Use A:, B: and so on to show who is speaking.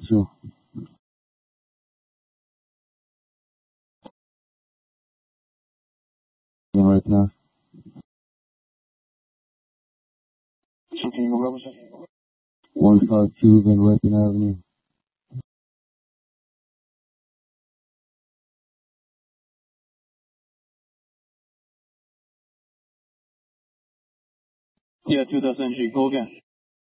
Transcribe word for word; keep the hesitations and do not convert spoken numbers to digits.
A: two. And right now.
B: So can you go grab a second?
A: one five two Van Wycken Avenue.
B: Yeah, two thousand G. Go again.